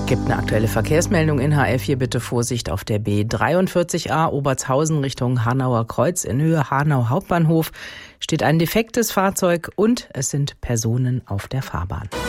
Gibt eine aktuelle Verkehrsmeldung in HF4, bitte Vorsicht auf der B43a Obertshausen Richtung Hanauer Kreuz in Höhe Hanau Hauptbahnhof. Steht ein defektes Fahrzeug und es sind Personen auf der Fahrbahn.